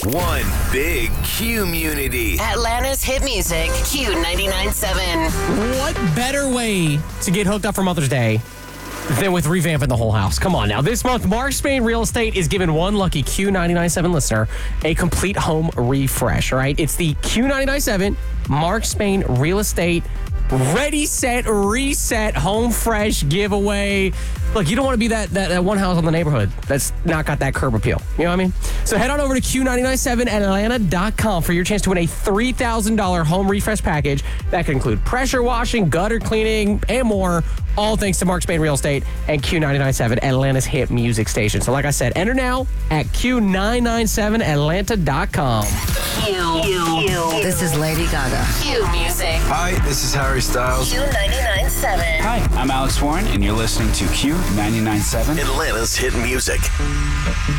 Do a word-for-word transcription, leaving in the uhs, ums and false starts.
One big Q-munity. Atlanta's hit music, Q ninety-nine point seven. What better way to get hooked up for Mother's Day than with revamping the whole house? Come on now. This month, Mark Spain Real Estate is giving one lucky Q ninety-nine point seven listener a complete home refresh, all right? It's the Q ninety-nine point seven Mark Spain Real Estate Ready, Set, Reset Home Fresh giveaway. Look, you don't want to be that, that, that one house on the neighborhood that's not got that curb appeal. You know what I mean? So head on over to Q nine nine seven Atlanta dot com for your chance to win a three thousand dollars home refresh package that can include pressure washing, gutter cleaning, and more. All thanks to Mark Spain Real Estate and Q ninety-nine point seven, Atlanta's hit music station. So like I said, enter now at Q nine nine seven Atlanta dot com. Q. Q. This is Lady Gaga. Q music. Hi, this is Harry Styles. Q ninety-nine point seven. Hi, I'm Alex Warren, and you're listening to Q ninety-nine point seven. Atlanta's hit music.